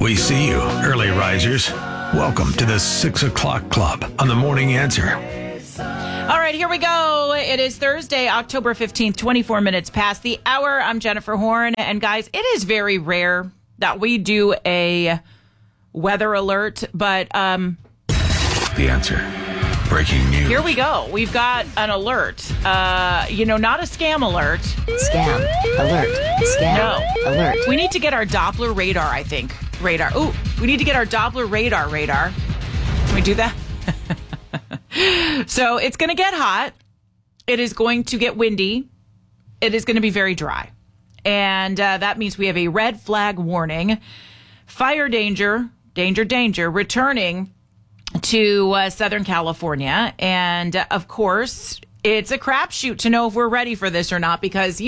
We see you, early risers. Welcome to the 6 o'clock club on the Morning Answer. All right, here we go. It is Thursday, October 15th, 24 minutes past the hour. I'm Jennifer Horn. And guys, it is very rare that we do a weather alert, but The Answer. Breaking news. here we go. We've got an alert. Not a scam alert. Scam. Alert. Scam. No. Alert. We need to get our Doppler radar, I think. Radar. Ooh, we need to get our Doppler radar. Can we do that? So it's going to get hot. It is going to get windy. It is going to be very dry. And that means we have a red flag warning. Fire danger, returning to Southern California. And of course, it's a crapshoot to know if we're ready for this or not, because,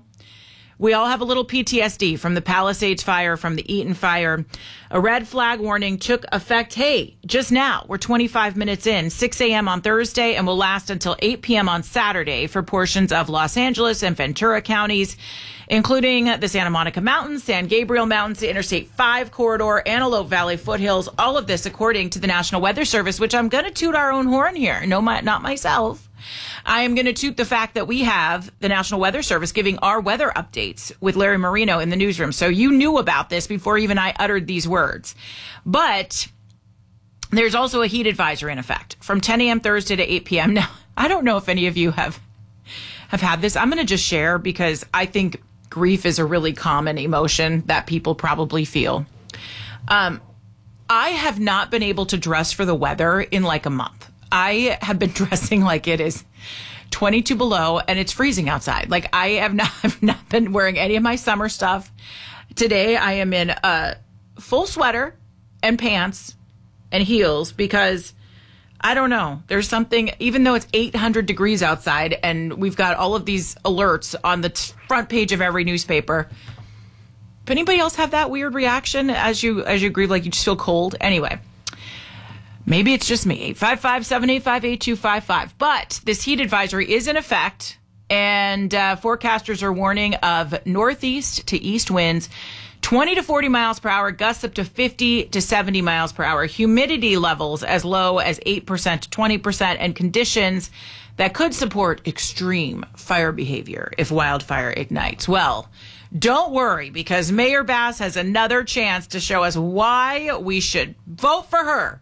we all have a little PTSD from the Palisades fire, from the Eaton fire. A red flag warning took effect, just now. We're 25 minutes in, 6 a.m. on Thursday, and will last until 8 p.m. on Saturday for portions of Los Angeles and Ventura counties, including the Santa Monica Mountains, San Gabriel Mountains, the Interstate 5 corridor, Antelope Valley foothills, all of this according to the National Weather Service, which I'm going to toot our own horn here. No, not myself. I am going to toot the fact that we have the National Weather Service giving our weather updates with Larry Marino in the newsroom. So you knew about this before even I uttered these words. But there's also a heat advisory in effect from 10 a.m. Thursday to 8 p.m. Now, I don't know if any of you have had this. I'm going to just share because I think grief is a really common emotion that people probably feel. I have not been able to dress for the weather in like a month. I have been dressing like it is 22 below and it's freezing outside. Like I have not been wearing any of my summer stuff. Today I am in a full sweater and pants and heels because I don't know. There's something, even though it's 800 degrees outside and we've got all of these alerts on the front page of every newspaper. If anybody else have that weird reaction as you grieve, like you just feel cold? Anyway. Maybe it's just me, 855-785-8255. But this heat advisory is in effect, and forecasters are warning of northeast to east winds, 20 to 40 miles per hour, gusts up to 50 to 70 miles per hour, humidity levels as low as 8% to 20%, and conditions that could support extreme fire behavior if wildfire ignites. Well, don't worry, because Mayor Bass has another chance to show us why we should vote for her.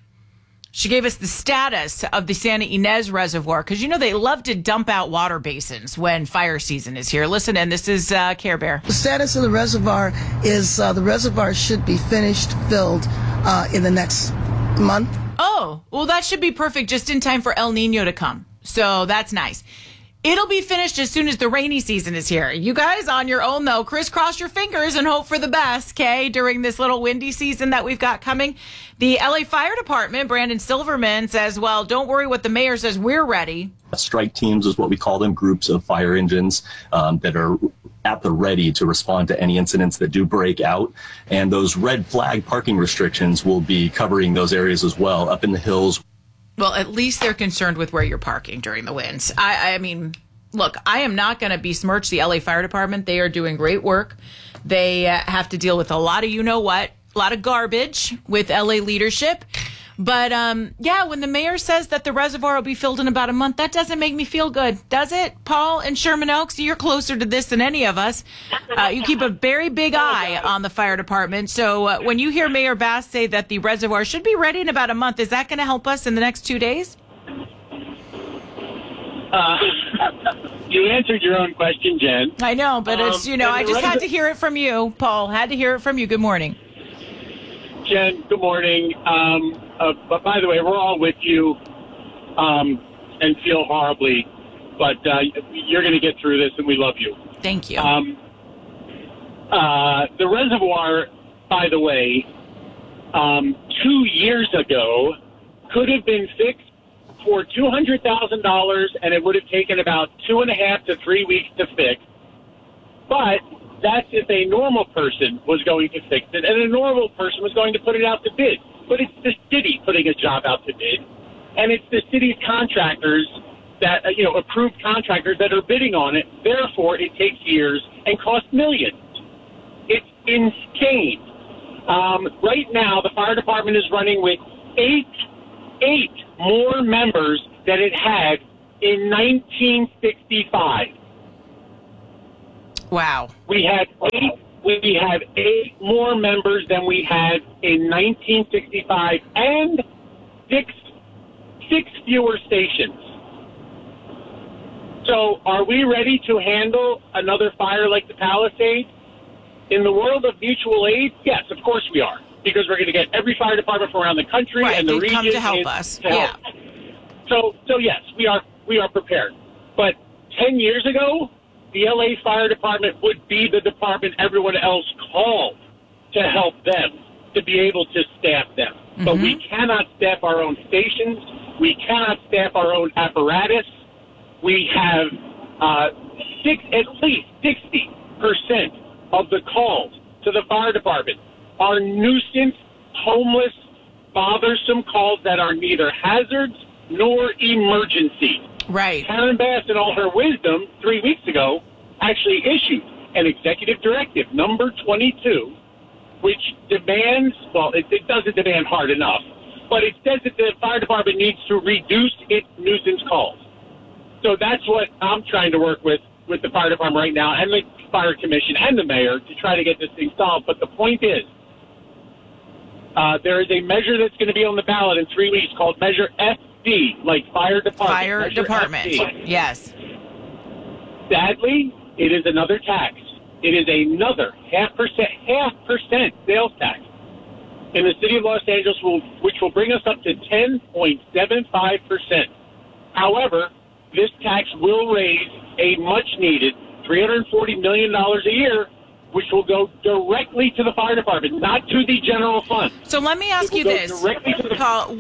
She gave us the status of the Santa Ynez Reservoir because, they love to dump out water basins when fire season is here. Listen, and this is Care Bear. The status of the reservoir is the reservoir should be filled in the next month. Oh, well, that should be perfect just in time for El Nino to come. So that's nice. It'll be finished as soon as the rainy season is here. You guys on your own, though, crisscross your fingers and hope for the best, okay, during this little windy season that we've got coming. The LA Fire Department, Brandon Silverman, says, well, don't worry what the mayor says, we're ready. Strike teams is what we call them, groups of fire engines that are at the ready to respond to any incidents that do break out. And those red flag parking restrictions will be covering those areas as well, up in the hills. Well, at least they're concerned with where you're parking during the winds. I mean, look, I am not going to besmirch the LA Fire Department. They are doing great work. They have to deal with a lot of a lot of garbage with LA leadership. But, when the mayor says that the reservoir will be filled in about a month, that doesn't make me feel good, does it? Paul in Sherman Oaks, you're closer to this than any of us. You keep a very big eye on the fire department. So when you hear Mayor Bass say that the reservoir should be ready in about a month, is that going to help us in the next 2 days? You answered your own question, Jen. I know, but it's, I just had to hear it from you, Paul. Had to hear it from you. Good morning. Jen, good morning. But by the way, we're all with you and feel horribly, but you're going to get through this, and we love you. Thank you. The reservoir, by the way, 2 years ago could have been fixed for $200,000, and it would have taken about 2.5 to 3 weeks to fix. But that's if a normal person was going to fix it, and a normal person was going to put it out to bid. But it's the city putting a job out to bid, and it's the city's contractors that, approved contractors that are bidding on it. Therefore, it takes years and costs millions. It's insane. Right now, the fire department is running with eight more members than it had in 1965. Wow. We had eight more members than we had in 1965, and six fewer stations. So, are we ready to handle another fire like the Palisades? In the world of mutual aid, yes, of course we are, because we're going to get every fire department from around the country and the region come to help us. Yeah. So yes, we are prepared. But 10 years ago, the LA Fire Department would be the department everyone else called to help them, to be able to staff them. Mm-hmm. But we cannot staff our own stations. We cannot staff our own apparatus. We have at least 60% of the calls to the fire department are nuisance, homeless, bothersome calls that are neither hazards nor emergency. Right. Karen Bass, in all her wisdom, 3 weeks ago, actually issued an executive directive, number 22, which demands, well, it doesn't demand hard enough, but it says that the fire department needs to reduce its nuisance calls. So that's what I'm trying to work with the fire department right now, and the fire commission and the mayor, to try to get this thing solved. But the point is, there is a measure that's going to be on the ballot in 3 weeks called Measure FD, like fire department. Fire Measure department, FD. yes. Sadly, it is another tax. It is another half percent sales tax in the city of Los Angeles, which will bring us up to 10.75%. However, this tax will raise a much-needed $340 million a year, which will go directly to the fire department, not to the general fund. So let me ask you this, Paul.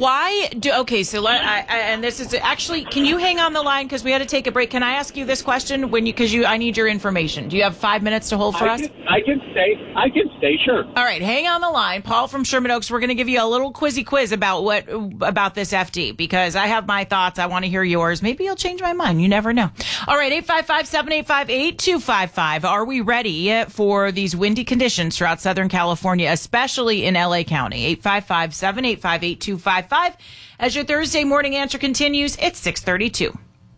And this is actually, can you hang on the line because we had to take a break? Can I ask you this question I need your information? Do you have 5 minutes to hold for us? I can stay, sure. All right, hang on the line. Paul from Sherman Oaks, we're going to give you a little quizzy quiz about this FD, because I have my thoughts. I want to hear yours. Maybe you'll change my mind. You never know. All right, 855-785-8255. Are we ready for these windy conditions throughout Southern California, especially in LA County? 855-785-8255. As your Thursday morning answer continues, it's 6:32.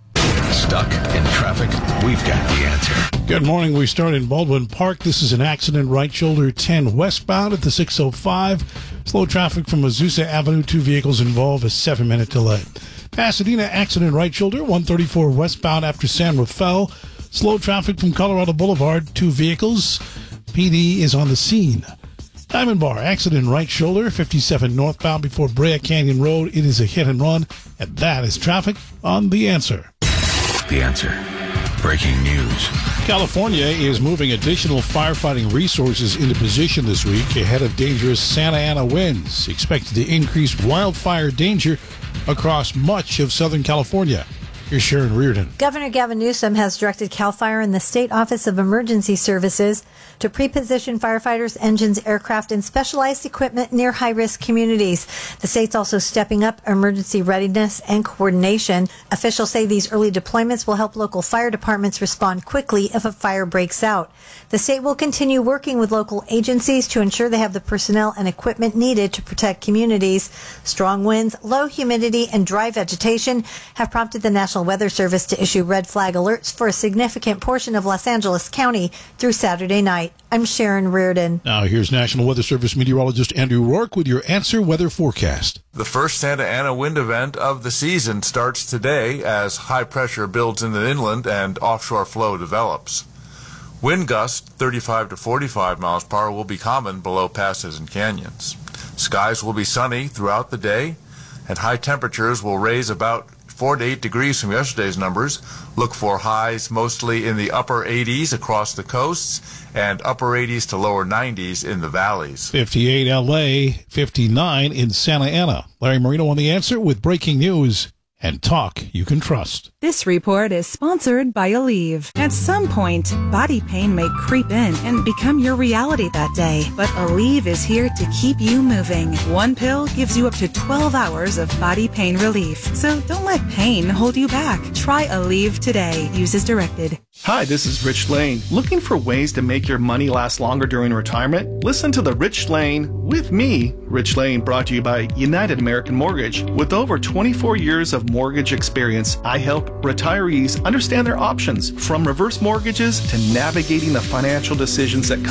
Stuck in traffic? We've got the answer. Good morning. We start in Baldwin Park. This is an accident, right shoulder 10 westbound at the 605. Slow traffic from Azusa Avenue. 2 vehicles involved, a 7-minute delay. Pasadena accident, right shoulder 134 westbound after San Rafael. Slow traffic from Colorado Boulevard. 2 vehicles. PD is on the scene. Diamond Bar accident, right shoulder 57 northbound before Brea Canyon Road. It is a hit and run, and that is traffic on The Answer. The Answer. Breaking news. California is moving additional firefighting resources into position this week ahead of dangerous Santa Ana winds, expected to increase wildfire danger across much of Southern California. Here's Sharon Reardon. Governor Gavin Newsom has directed CAL FIRE and the State Office of Emergency Services to pre-position firefighters, engines, aircraft, and specialized equipment near high-risk communities. The state's also stepping up emergency readiness and coordination. Officials say these early deployments will help local fire departments respond quickly if a fire breaks out. The state will continue working with local agencies to ensure they have the personnel and equipment needed to protect communities. Strong winds, low humidity, and dry vegetation have prompted the National Weather Service to issue red flag alerts for a significant portion of Los Angeles County through Saturday night. I'm Sharon Reardon. Now here's National Weather Service meteorologist Andrew Rourke with your Answer Weather Forecast. The first Santa Ana wind event of the season starts today as high pressure builds in the inland and offshore flow develops. Wind gusts 35 to 45 miles per hour will be common below passes and canyons. Skies will be sunny throughout the day, and high temperatures will raise about 4 to 8 degrees from yesterday's numbers. Look for highs mostly in the upper 80s across the coasts and upper 80s to lower 90s in the valleys. 58 LA, 59 in Santa Ana. Larry Marino on The Answer with breaking news and talk you can trust. This report is sponsored by Aleve. At some point, body pain may creep in and become your reality that day. But Aleve is here to keep you moving. One pill gives you up to 12 hours of body pain relief. So don't let pain hold you back. Try Aleve today. Use as directed. Hi, this is Rich Lane. Looking for ways to make your money last longer during retirement? Listen to The Rich Lane with me, Rich Lane, brought to you by United American Mortgage. With over 24 years of mortgage experience, I help retirees understand their options, from reverse mortgages to navigating the financial decisions that come